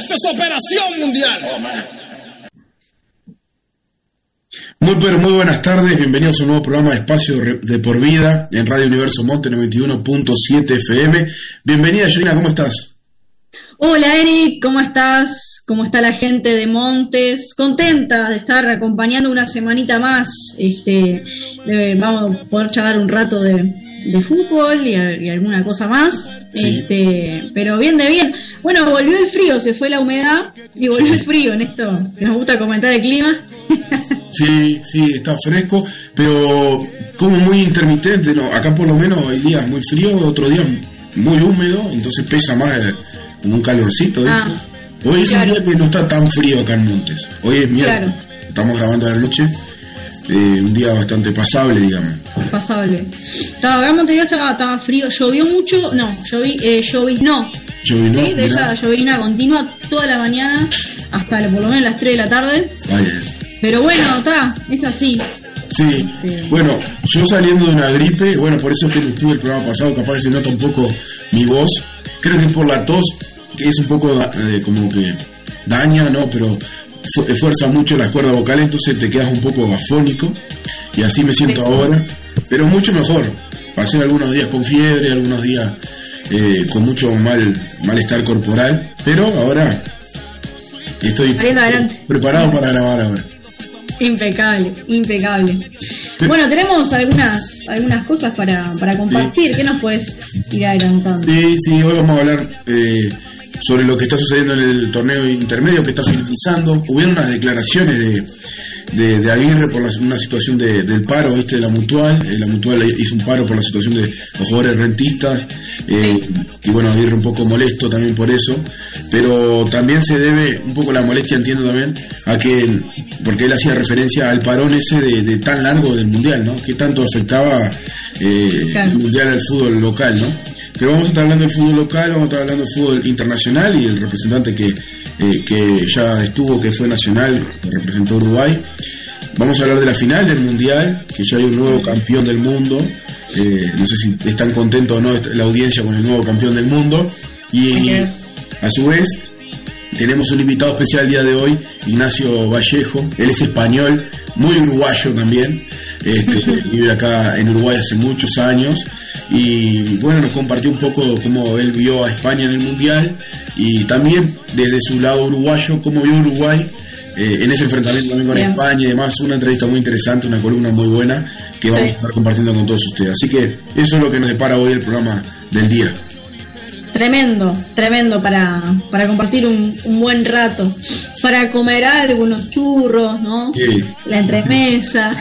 Esto es Operación Mundial. Muy buenas tardes, bienvenidos a un nuevo programa de Espacio de Por Vida en Radio Universo Monte 91.7 FM. Bienvenida, Janina, ¿cómo estás? Hola Eric, ¿cómo estás? ¿Cómo está la gente de Montes? Contenta de estar acompañando una semanita más. Vamos a poder charlar un rato de fútbol y alguna cosa más. Sí. Pero bien de bien. Bueno, volvió el frío, se fue la humedad y volvió el frío en esto que nos gusta comentar el clima. Sí, está fresco, pero como muy intermitente, ¿no? Acá por lo menos hay días muy fríos, otros días muy húmedo, entonces pesa más como un calorcito. Hoy es un día que no está tan frío acá en Montes. Hoy es miércoles, estamos grabando a la noche, un día bastante pasable, digamos. Pasable. Acá en Montevideo estaba frío, llovió mucho, lloviznó. Sí, de esa llovizna continua toda la mañana hasta por lo menos las 3 de la tarde. Pero bueno, es así. Sí, bueno, yo saliendo de una gripe, bueno, por eso es que no estuve el programa pasado, capaz que se nota un poco mi voz. Creo que por la tos, que es un poco como que daña, ¿no? Pero fuerza mucho las cuerdas vocales, entonces te quedas un poco afónico. Y así me siento ahora, pero mucho mejor. Pasé algunos días con fiebre, algunos días con mucho malestar corporal, pero ahora estoy preparado para grabar ahora. Impecable. Bueno, tenemos algunas cosas para compartir. ¿Qué nos puedes ir adelantando? Sí, hoy vamos a hablar sobre lo que está sucediendo en el torneo intermedio que está finalizando. Hubieron unas declaraciones de Aguirre por una situación del paro, ¿viste? De la Mutual. La Mutual hizo un paro por la situación de los jugadores rentistas. Y bueno, Aguirre un poco molesto también por eso. Pero también se debe un poco la molestia, entiendo también, a que, porque él hacía referencia al parón ese de tan largo del Mundial, ¿no? Que tanto afectaba el Mundial al fútbol local, ¿no? Pero vamos a estar hablando del fútbol local, vamos a estar hablando del fútbol internacional y el representante que ya estuvo, que fue nacional, que representó a Uruguay. Vamos a hablar de la final del Mundial, que ya hay un nuevo campeón del mundo. No sé si están contentos o no la audiencia con el nuevo campeón del mundo. Y a su vez tenemos un invitado especial el día de hoy, Ignacio Vallejo. Él es español, muy uruguayo también. Vive acá en Uruguay hace muchos años y bueno, nos compartió un poco cómo él vio a España en el Mundial y también desde su lado uruguayo cómo vio Uruguay en ese enfrentamiento también con España y demás. Una entrevista muy interesante, una columna muy buena que vamos a estar compartiendo con todos ustedes, así que eso es lo que nos depara hoy el programa del día. Tremendo para compartir un buen rato, para comer algo, unos churros, ¿no? Sí. La entremesa.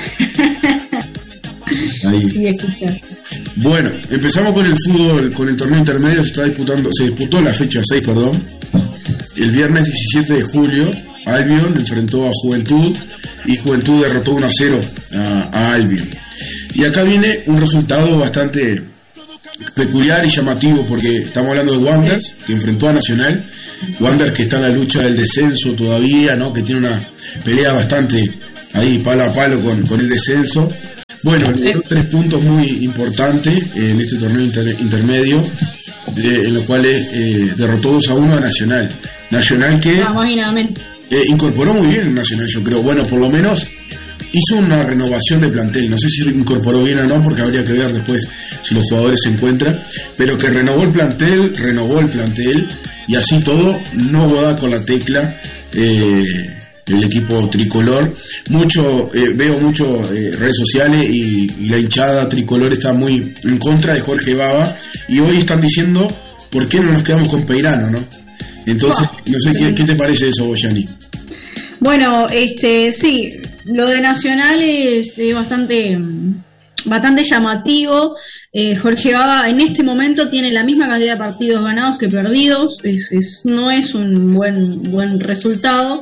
Ahí. Y escuchar. Bueno, empezamos con el fútbol, con el torneo intermedio. Se disputó la fecha 6, el viernes 17 de julio. Albion enfrentó a Juventud y Juventud derrotó 1-0 a Albion. Y acá viene un resultado bastante peculiar y llamativo, porque estamos hablando de Wanderers, que enfrentó a Nacional. Wanderers que está en la lucha del descenso todavía, ¿no? Que tiene una pelea bastante ahí palo a palo con el descenso. Bueno, le dio 3 puntos muy importantes en este torneo intermedio, en los cuales derrotó 2-1 a Nacional. Nacional que incorporó muy bien el Nacional, yo creo. Bueno, por lo menos hizo una renovación de plantel. No sé si lo incorporó bien o no, porque habría que ver después si los jugadores se encuentran. Pero que renovó el plantel, y así todo no va con la tecla el equipo tricolor. Veo mucho redes sociales y la hinchada tricolor está muy en contra de Jorge Baba, y hoy están diciendo ¿por qué no nos quedamos con Peirano, no? Entonces, no sé qué te parece eso, Boyani. Bueno, sí, lo de Nacional es bastante llamativo. Jorge Baba en este momento tiene la misma cantidad de partidos ganados que perdidos. No es un buen resultado,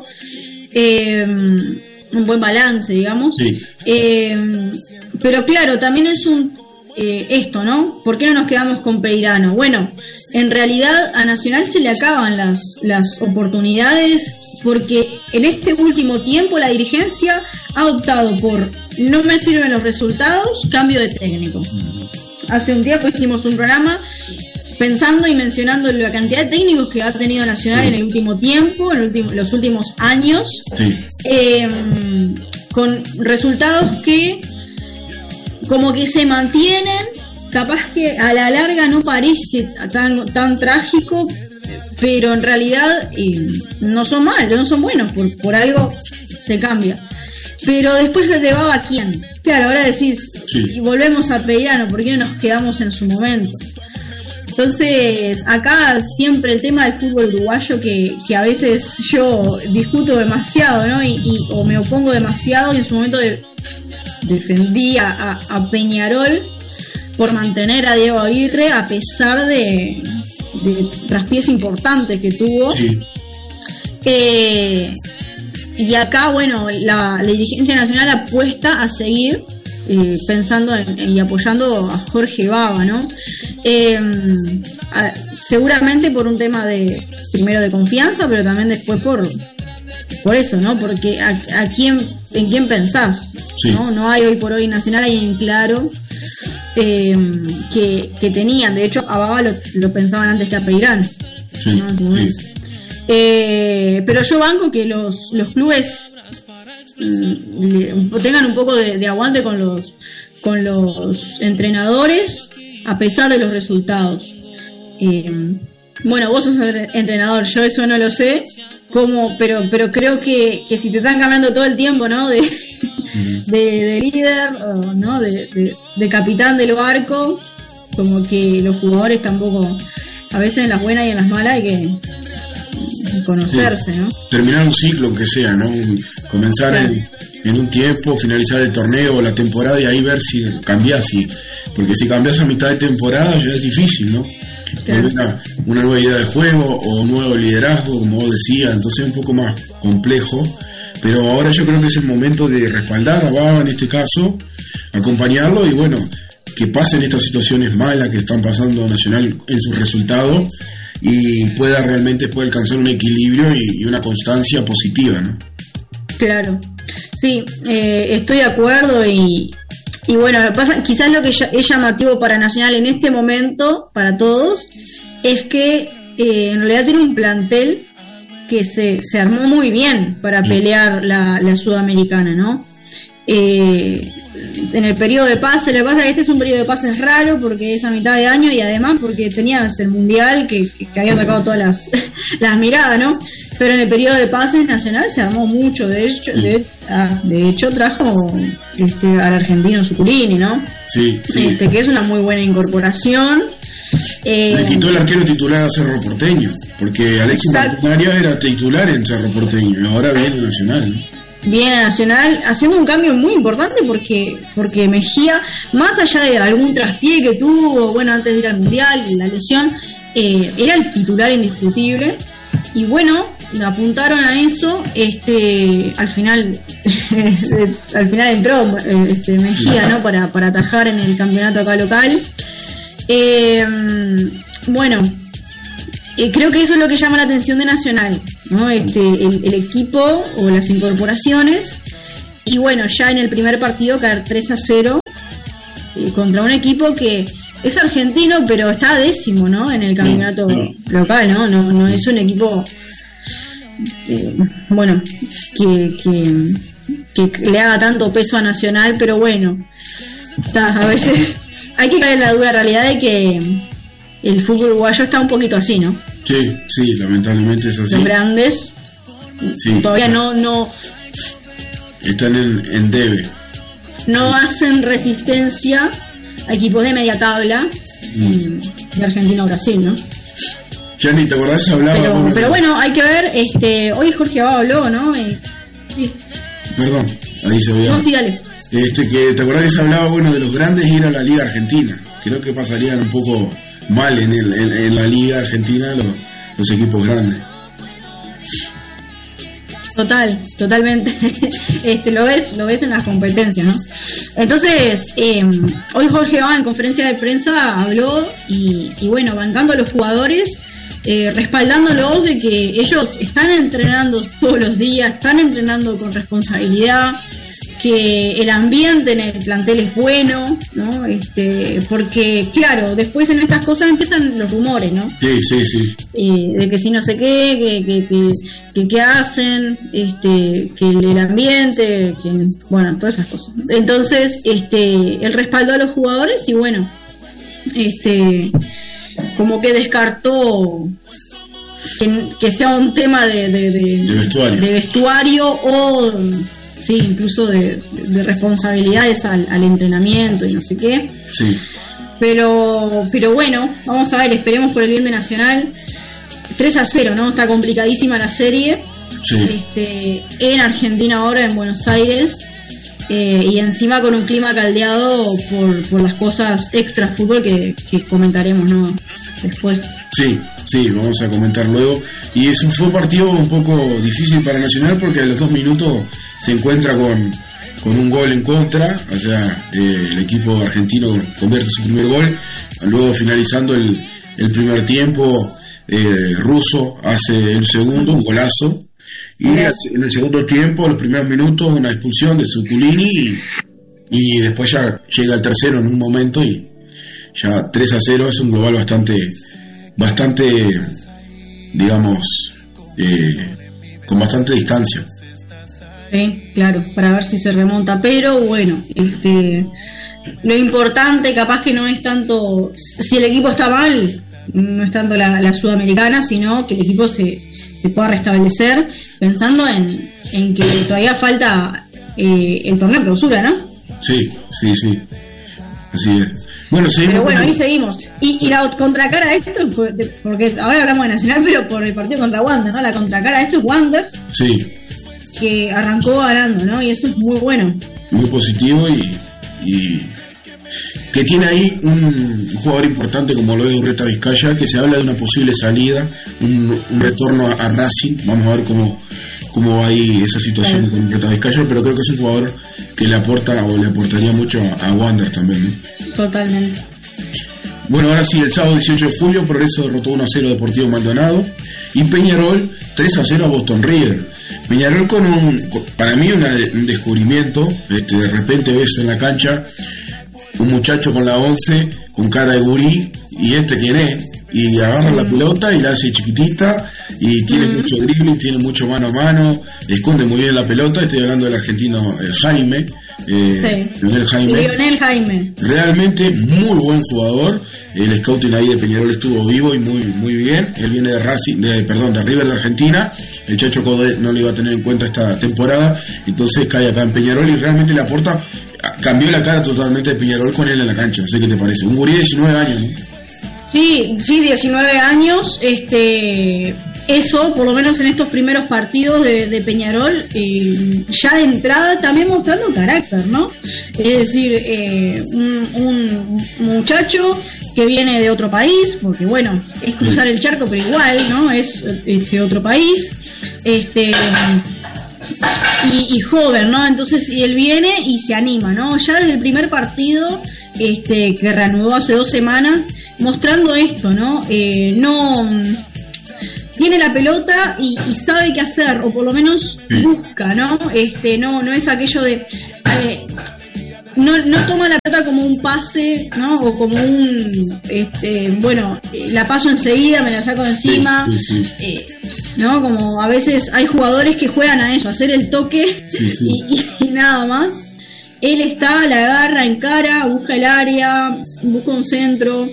un buen balance, digamos. Sí. Pero claro, también es esto, ¿no? ¿Por qué no nos quedamos con Peirano? Bueno, en realidad a Nacional se le acaban las oportunidades, porque en este último tiempo la dirigencia ha optado por no me sirven los resultados, cambio de técnico. Hace un tiempo hicimos un programa pensando y mencionando la cantidad de técnicos que ha tenido Nacional en el último tiempo, los últimos años, con resultados que como que se mantienen, capaz que a la larga no parece tan trágico, pero en realidad no son malos, no son buenos, por algo se cambia. Pero después de Baba, ¿quién? Claro, ahora decís, y volvemos a Peirano, ¿por qué no nos quedamos en su momento? Entonces, acá siempre el tema del fútbol uruguayo que a veces yo discuto demasiado, ¿no? O me opongo demasiado, y en su momento defendí a Peñarol por mantener a Diego Aguirre a pesar de traspiés importantes que tuvo. Y acá, bueno, la dirigencia nacional apuesta a seguir pensando y apoyando a Jorge Baba, ¿no? Seguramente por un tema primero de confianza, pero también después por eso, ¿no? Porque ¿en quién pensás? No hay hoy por hoy Nacional, hay en claro que tenían, de hecho a Baba lo pensaban antes que a Peirano, ¿no? Pero yo banco que los clubes tengan un poco de aguante con los entrenadores a pesar de los resultados. Bueno, vos sos entrenador, yo eso no lo sé pero creo que si te están cambiando todo el tiempo, ¿no? de líder, o, ¿no? de capitán del barco, como que los jugadores tampoco, a veces en las buenas y en las malas hay que conocerse, ¿no? Terminar un ciclo, aunque sea, ¿no? Comenzar en un tiempo, finalizar el torneo o la temporada y ahí ver si cambiás, porque si cambiás a mitad de temporada ya es difícil, ¿no? Una nueva idea de juego o un nuevo liderazgo, como vos decías, entonces es un poco más complejo, pero ahora yo creo que es el momento de respaldar a Baba en este caso, acompañarlo y bueno, que pasen estas situaciones malas que están pasando Nacional en sus resultados y pueda alcanzar un equilibrio y una constancia positiva, ¿no? Claro, sí, estoy de acuerdo y bueno, quizás lo que es llamativo para Nacional en este momento, para todos, es que en realidad tiene un plantel que se armó muy bien para pelear la Sudamericana, ¿no? En el periodo de pase, lo que pasa es que este es un periodo de pases raro porque es a mitad de año y además porque tenías el Mundial que había atacado todas las miradas, ¿no? Pero en el periodo de pases Nacional se armó mucho, de hecho trajo al argentino Zuculini, ¿no? Sí. Que es una muy buena incorporación. Le quitó el arquero titular a Cerro Porteño, porque Alexis Martinaria era titular en Cerro Porteño y ahora viene Nacional, ¿no? Viene a Nacional haciendo un cambio muy importante porque Mejía, más allá de algún traspié que tuvo, bueno, antes de ir al Mundial y la lesión, era el titular indiscutible y bueno, apuntaron a eso, al final entró Mejía, ¿no? Para atajar en el campeonato acá local. Bueno, creo que eso es lo que llama la atención de Nacional, ¿no? El equipo o las incorporaciones y bueno, ya en el primer partido caer 3-0 contra un equipo que es argentino pero está décimo, ¿no? En el campeonato local, ¿no? No es un equipo bueno que le haga tanto peso a Nacional, pero bueno, a veces hay que caer en la dura realidad de que el fútbol uruguayo está un poquito así, ¿no? Sí, lamentablemente es así. Los grandes todavía no están en debe. No hacen resistencia a equipos de media tabla de Argentina o Brasil, ¿no? Gianni, ¿te acordás? Hablaba pero bueno, hay que ver, hoy Jorge Baba habló, ¿no? Perdón, ahí se veía. No, sí, dale. Que te acordás que se hablaba, bueno, de los grandes ir a la Liga Argentina. Creo que pasarían un poco mal en la Liga Argentina los equipos grandes. Totalmente. Lo ves en las competencias, ¿no? Entonces, hoy Jorge Baba en conferencia de prensa habló y bueno, bancando a los jugadores, respaldándolos de que ellos están entrenando todos los días, están entrenando con responsabilidad, que el ambiente en el plantel es bueno, ¿no? Porque claro, después en estas cosas empiezan los rumores, ¿no? Sí. De que si no sé qué hacen, que el ambiente, bueno, todas esas cosas. Entonces, el respaldo a los jugadores y bueno, como que descartó que sea un tema de vestuario o sí, incluso de responsabilidades al entrenamiento y no sé qué. Sí. Pero bueno, vamos a ver, esperemos por el bien de Nacional. 3-0, ¿no? Está complicadísima la serie. Sí. En Argentina ahora, en Buenos Aires. Y encima con un clima caldeado por las cosas extra fútbol que comentaremos, ¿no? Después. Sí, vamos a comentar luego. Y fue un partido un poco difícil para Nacional porque a los 2 minutos se encuentra con un gol en contra. Allá el equipo argentino convierte su primer gol. Luego finalizando el primer tiempo, Russo hace el segundo, un golazo. Y en el segundo tiempo, los primeros minutos, una expulsión de Zuculini y después ya llega el tercero en un momento y ya 3-0 es un global bastante digamos, con bastante distancia. Sí, claro, para ver si se remonta, pero bueno, lo importante capaz que no es tanto, si el equipo está mal, no es tanto la Sudamericana, sino que el equipo se pueda restablecer, pensando en que todavía falta el torneo de clausura, ¿no? Sí, así es. Bueno, seguimos. Pero bueno, ahí seguimos. Y la contracara a esto fue, porque ahora hablamos de Nacional, pero por el partido contra Wander, ¿no? La contracara a esto es Wanderers. Sí. Que arrancó ganando, ¿no? Y eso es muy bueno. Muy positivo y que tiene ahí un jugador importante como lo es Urreta Vizcaya, que se habla de una posible salida, un retorno a Racing. Vamos a ver cómo va ahí esa situación con Urreta Vizcaya, pero creo que es un jugador que le aporta o le aportaría mucho a Wander también, ¿no? Totalmente. Bueno, ahora sí, el sábado 18 de julio, Progreso derrotó 1-0 Deportivo Maldonado y Peñarol 3-0 a Boston River. Peñarol para mí un descubrimiento. De repente ves en la cancha un muchacho con la 11 con cara de gurí y quién es, y agarra la pelota y la hace chiquitita y tiene mucho dribbling, tiene mucho mano a mano, esconde muy bien la pelota. Estoy hablando del argentino Jaime. Lionel Jaime, realmente muy buen jugador. El scouting ahí de Peñarol estuvo vivo y muy bien. Él viene de River de Argentina. El Chacho Codé no lo iba a tener en cuenta esta temporada, entonces cae acá en Peñarol y realmente le aporta. Cambió la cara totalmente de Peñarol con él en la cancha. No sé qué te parece. Un gurí de 19 años, ¿no? Sí, 19 años. Eso, por lo menos en estos primeros partidos de Peñarol, ya de entrada también mostrando carácter, ¿no? Es decir, un muchacho que viene de otro país, porque bueno, es cruzar el charco, pero igual, ¿no? Es otro país, y joven, ¿no? Entonces, y él viene y se anima, ¿no? Ya desde el primer partido, que reanudó hace 2 semanas, mostrando esto, ¿no? Tiene la pelota y sabe qué hacer, o por lo menos busca, ¿no? No es aquello de no toma la pelota como un pase, ¿no? O como la paso enseguida, me la saco encima, ¿no? Como a veces hay jugadores que juegan a eso, a hacer el toque y nada más. Él la agarra, encara, busca el área, busca un centro.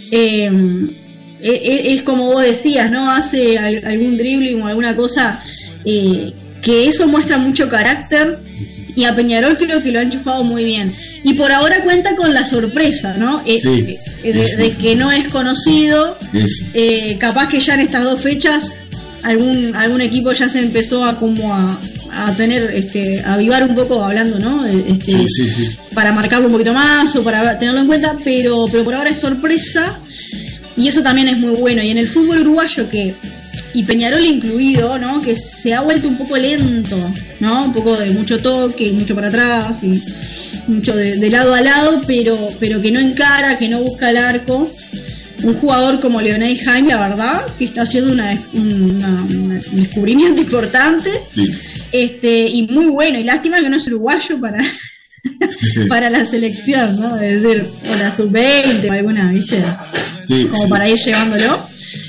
Es como vos decías, ¿no? Hace algún dribbling o alguna cosa que eso muestra mucho carácter, y a Peñarol creo que lo ha enchufado muy bien. Y por ahora cuenta con la sorpresa, ¿no? De que no es conocido. Capaz que ya en estas 2 fechas algún equipo ya se empezó a tener, a avivar un poco, hablando, ¿no? Para marcarlo un poquito más o para tenerlo en cuenta, pero por ahora es sorpresa. Y eso también es muy bueno. Y en el fútbol uruguayo, y Peñarol incluido, ¿no? Que se ha vuelto un poco lento, ¿no? Un poco de mucho toque, mucho para atrás, y mucho de lado a lado, pero que no encara, que no busca el arco. Un jugador como Lionel Jaime, la verdad, que está haciendo un descubrimiento importante. Y muy bueno, y lástima que no es uruguayo para la selección, ¿no? Es decir, o la sub-20 o alguna, ¿viste? Sí, como para ir llevándolo.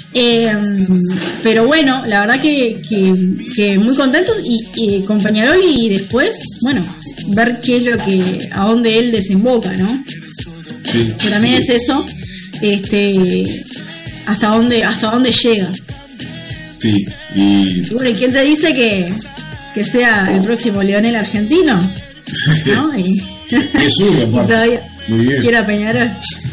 Pero bueno, la verdad que muy contentos y con Peñarol, y después, bueno, ver qué es a dónde él desemboca, ¿no? Sí. Que también es eso, hasta dónde llega. Sí, y bueno, ¿y quién te dice que sea el próximo Lionel argentino? ¿No? Y todavía quiera Peñarol.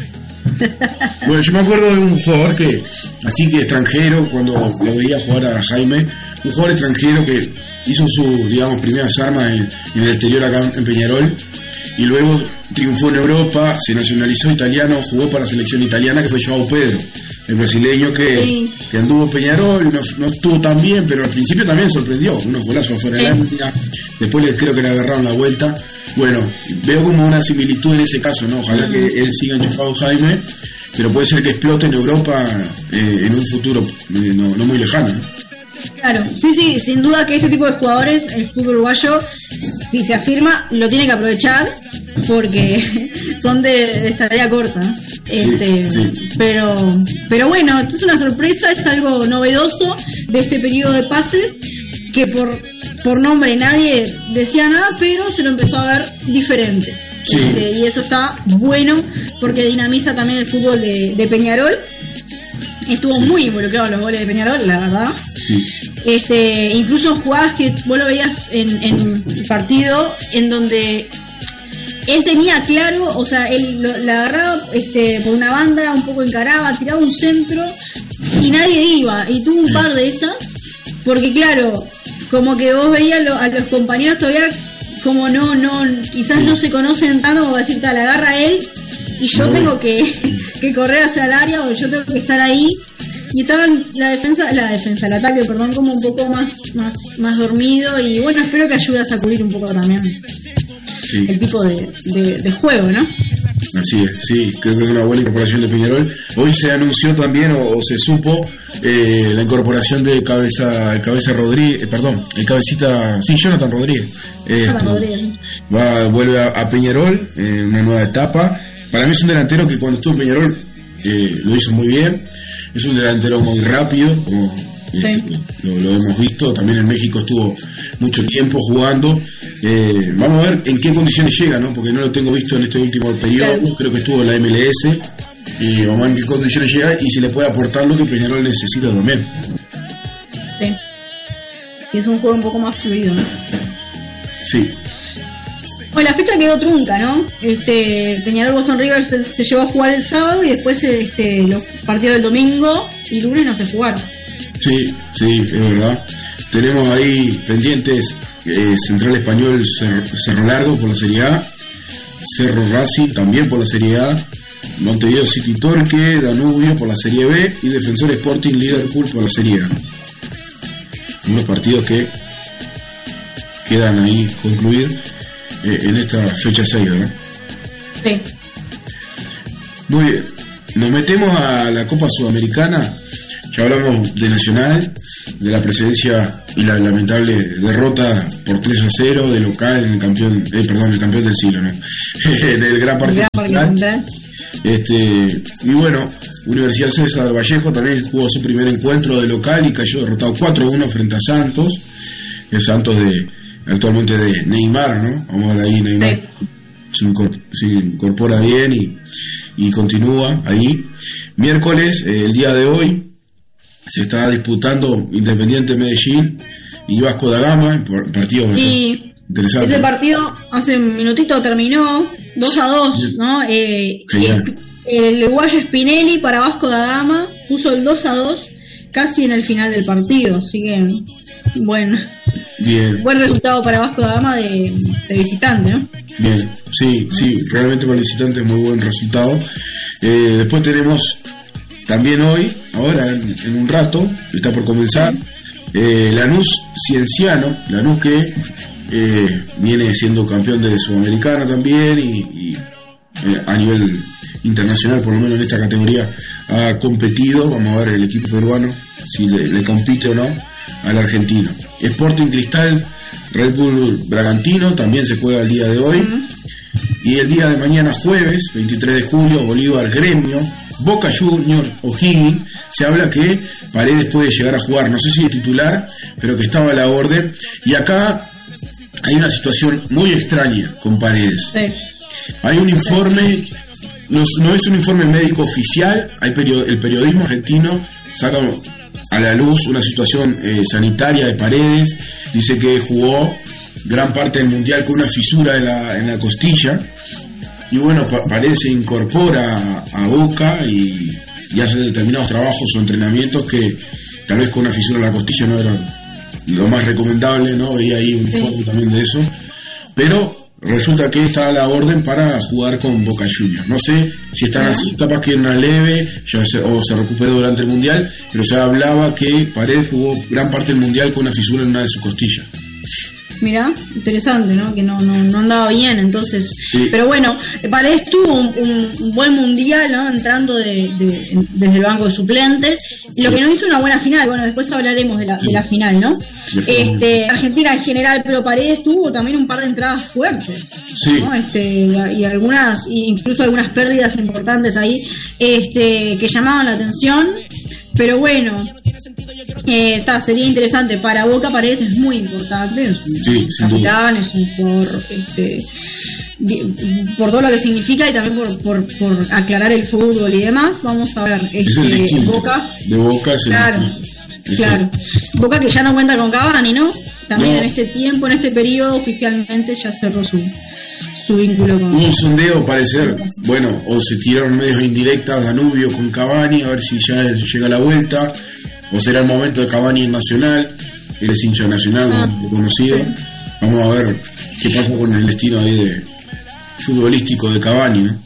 Bueno, yo me acuerdo de un jugador así que extranjero, cuando lo veía jugar a Jaime, un jugador extranjero que hizo sus, digamos, primeras armas en el exterior acá en Peñarol, y luego triunfó en Europa, se nacionalizó italiano, jugó para la selección italiana, que fue João Pedro, el brasileño que anduvo en Peñarol, no estuvo tan bien, pero al principio también sorprendió, unos golazos afuera de la línea, después creo que le agarraron la vuelta. Bueno, veo como una similitud en ese caso, ¿no? Ojalá que él siga enchufado, Jaime, pero puede ser que explote en Europa en un futuro no muy lejano, ¿no? Claro, sí, sin duda que este tipo de jugadores, el fútbol uruguayo, si se afirma, lo tiene que aprovechar, porque son de estadía corta, ¿no? Sí. Pero bueno, esto es una sorpresa, es algo novedoso de este periodo de pases, que por nombre nadie decía nada, pero se lo empezó a ver diferente. Sí. Y eso está bueno, porque dinamiza también el fútbol de Peñarol. Estuvo muy involucrado en los goles de Peñarol, la verdad. Sí. Incluso jugadas que vos lo veías en partido, en donde él tenía claro, o sea, él la agarraba por una banda, un poco encaraba, tiraba un centro y nadie iba. Y tuvo un par de esas, porque claro, como que vos veías a los compañeros todavía como quizás no se conocen tanto como decirte, la agarra él y yo tengo que correr hacia el área, o yo tengo que estar ahí. Y estaba el ataque, como un poco más dormido, y bueno, espero que ayude a sacudir un poco también el tipo de juego, ¿no? Así es, sí, creo que es una buena incorporación de Peñarol. Hoy se anunció también, o se supo, la incorporación de el cabecita Jonathan Rodríguez. Vuelve a Peñarol en una nueva etapa. Para mí es un delantero que cuando estuvo en Peñarol lo hizo muy bien. Es un delantero muy rápido, como lo hemos visto. También en México estuvo mucho tiempo jugando. Vamos a ver en qué condiciones llega, ¿no? Porque no lo tengo visto en este último periodo. Claro. Creo que estuvo en la MLS. Vamos a ver en qué condiciones llega y si le puede aportar lo que Peñarol necesita también. Sí. Y es un juego un poco más fluido, ¿no? Sí. Bueno, la fecha quedó trunca, ¿no? Peñarol Boston River se llevó a jugar el sábado, y después los partidos del domingo y lunes no se jugaron. Sí, es verdad. Tenemos ahí pendientes Central Español Cerro Largo por la Serie A, Cerro Racing también por la Serie A, Montevideo City Torque, Danubio por la Serie B y Defensor Sporting Liverpool por la Serie A. Unos partidos que quedan ahí concluir en esta fecha 6, ¿verdad? Sí. Muy bien. Nos metemos a la Copa Sudamericana. Ya hablamos de Nacional, de la presencia y la lamentable derrota por 3-0 de local en el campeón del siglo, ¿no? En el Gran Parque Central. Y bueno, Universidad César Vallejo también jugó su primer encuentro de local y cayó derrotado 4-1 frente a Santos. El Santos actualmente de Neymar, ¿no? Vamos a ver ahí, Neymar se incorpora bien y continúa ahí. Miércoles, el día de hoy, se está disputando Independiente Medellín y Vasco da Gama, partido interesante. Ese partido hace un minutito terminó 2-2, ¿no? El uruguayo Spinelli para Vasco da Gama puso el 2-2 casi en el final del partido, así que bueno. Bien. Buen resultado para Vasco da Gama de visitante, ¿no? Bien, sí, realmente para el visitante es muy buen resultado. Después tenemos también hoy, ahora en un rato, está por comenzar, Lanús Cienciano, Lanús que viene siendo campeón de Sudamericana también y a nivel internacional, por lo menos en esta categoría, ha competido. Vamos a ver el equipo peruano si le compite o no al argentino. Sporting Cristal Red Bull Bragantino también se juega el día de hoy. Y el día de mañana, jueves 23 de julio, Bolívar Gremio, Boca Juniors, O'Higgins. Se habla que Paredes puede llegar a jugar, no sé si titular, pero que estaba a la orden. Y acá hay una situación muy extraña con Paredes. Sí. Hay un informe, no es un informe médico oficial, el periodismo argentino saca a la luz una situación sanitaria de Paredes. Dice que jugó gran parte del mundial con una fisura en la costilla. Y bueno, Paredes se incorpora a Boca y hace determinados trabajos o entrenamientos que tal vez con una fisura en la costilla no eran lo más recomendable, ¿no? Veía ahí un informe también de eso. Pero resulta que está a la orden para jugar con Boca Juniors. No sé si están así, capaz que una leve o se recuperó durante el mundial, pero se hablaba que Paredes jugó gran parte del mundial con una fisura en una de sus costillas. Mirá, interesante, ¿no? Que no andaba bien, entonces. Sí. Pero bueno, Paredes tuvo un buen mundial, ¿no? Entrando desde el banco de suplentes. Lo que no hizo una buena final, bueno, después hablaremos de la final, ¿no? Argentina en general, pero Paredes tuvo también un par de entradas fuertes, sí, ¿no? Y algunas, incluso algunas pérdidas importantes ahí, que llamaban la atención. Pero bueno, sería interesante. Para Boca Paredes es muy importante, es un capitán, es un por todo lo que significa y también por aclarar el fútbol y demás. Vamos a ver, Boca de Boca, claro, Boca que ya no cuenta con Cavani, ¿no? También en este tiempo, en este periodo, oficialmente ya cerró su vínculo con... Un sondeo parecer, bueno, o se tiraron medios indirectas Danubio con Cavani, a ver si ya llega la vuelta, o será el momento de Cavani en Nacional. Él es hincha nacional, conocido. Vamos a ver qué pasa con el destino ahí de futbolístico de Cavani, ¿no?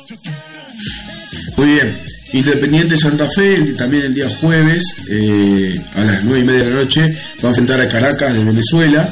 Muy bien, Independiente Santa Fe también el día jueves a las 9:30 de la noche va a enfrentar a Caracas de Venezuela.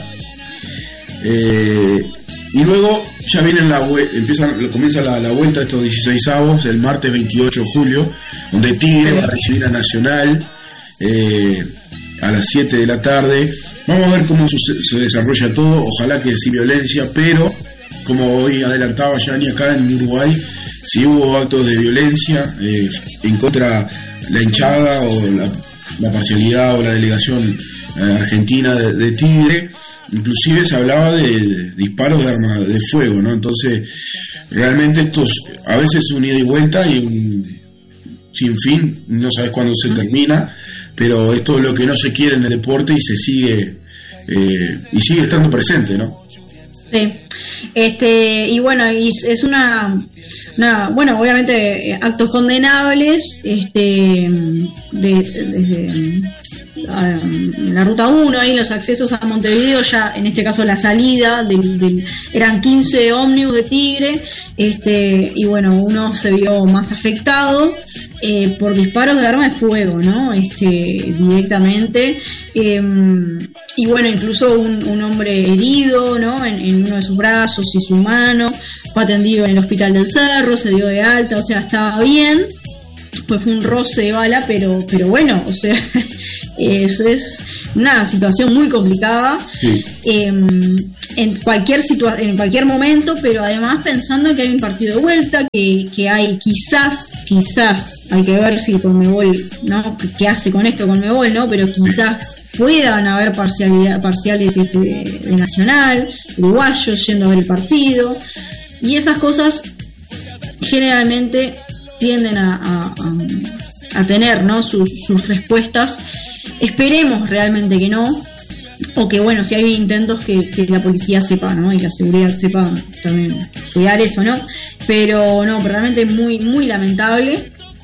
Y luego ya vienen comienza la vuelta de estos 16avos el martes 28 de julio, donde Tigre va a recibir a Nacional a las 7 de la tarde. Vamos a ver cómo se desarrolla todo, ojalá que sin violencia, pero como hoy adelantaba Yani acá en Uruguay, si hubo actos de violencia en contra la hinchada o la parcialidad o la delegación argentina de Tigre. Inclusive se hablaba de disparos de arma de fuego, ¿no? Entonces, realmente estos a veces es un ida y vuelta y un sin fin, no sabes cuándo se termina, pero esto es lo que no se quiere en el deporte y se sigue y sigue estando presente, ¿no? Sí. Y bueno, es una bueno, obviamente actos condenables, desde la ruta 1 ahí los accesos a Montevideo, ya en este caso la salida eran 15 ómnibus de Tigre, y bueno, uno se vio más afectado por disparos de arma de fuego, ¿no? Directamente, y bueno, incluso un hombre herido, ¿no? En uno de sus brazos y su mano, fue atendido en el hospital del Cerro, se dio de alta, o sea, estaba bien. Pues fue un roce de bala, pero bueno, o sea, eso es una situación muy complicada, sí. En cualquier momento, pero además pensando que hay un partido de vuelta, que hay quizás hay que ver si Conmebol, ¿no? ¿Qué hace con esto Conmebol, no? Pero quizás puedan haber parciales de Nacional, uruguayos yendo a ver el partido, y esas cosas generalmente tienden a tener, ¿no? sus respuestas. Esperemos realmente que no, o que bueno, si hay intentos que la policía sepa, ¿no? Y la seguridad sepa también cuidar eso, ¿no? Pero realmente muy muy lamentable,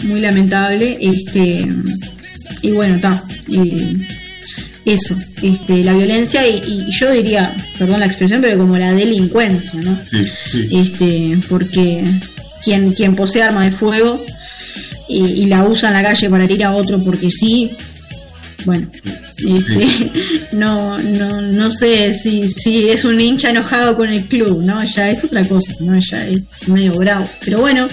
y bueno, está, eso, la violencia y yo diría, perdón la expresión, pero como la delincuencia, ¿no? Sí. Porque quien posee arma de fuego y la usa en la calle para herir a otro porque sí, bueno, no sé si es un hincha enojado con el club, ¿no? Ya es otra cosa, ¿no? Ya es medio bravo, pero bueno,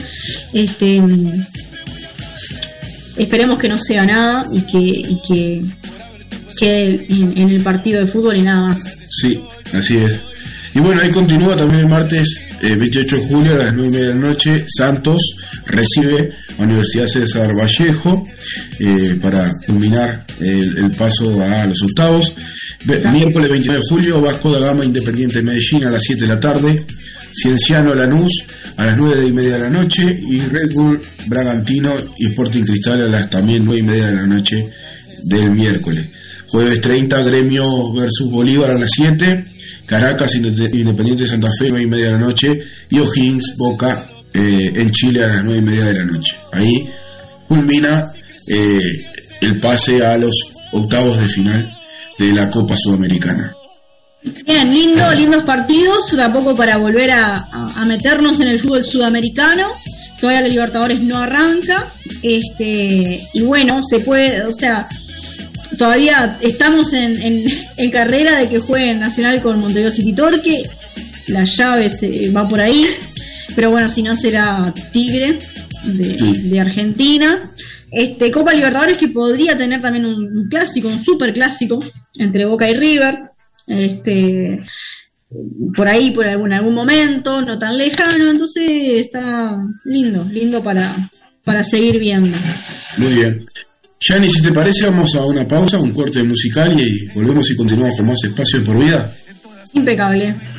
esperemos que no sea nada y que quede en el partido de fútbol y nada más. Sí, así es. Y bueno, ahí continúa también el martes 28 de julio a las 9:30 de la noche. Santos recibe a Universidad César Vallejo para culminar el paso a los octavos. Miércoles 29 de julio, Vasco da Gama Independiente de Medellín a las 7 de la tarde. Cienciano Lanús a las 9:30 de la noche. Y Red Bull Bragantino y Sporting Cristal a las también 9:30 de la noche del miércoles. Jueves 30, Gremio versus Bolívar a las 7. Caracas Independiente de Santa Fe 9:30 de la noche. Y O'Higgins Boca en Chile a las 9:30 de la noche. Ahí culmina el pase a los octavos de final de la Copa Sudamericana. Bien, lindos partidos, tampoco para volver a meternos en el fútbol sudamericano. Todavía la Libertadores no arranca, y bueno, se puede, o sea, todavía estamos en carrera de que juegue Nacional con Montevideo City Torque. La llave se va por ahí, pero bueno, si no será Tigre de Argentina. Copa Libertadores que podría tener también un clásico, un super clásico entre Boca y River, por ahí, en algún momento, no tan lejano, entonces está lindo para seguir viendo. Muy bien. Yani, si te parece, vamos a una pausa, un corte musical y volvemos y continuamos con más Espacio de Por Vida. Impecable.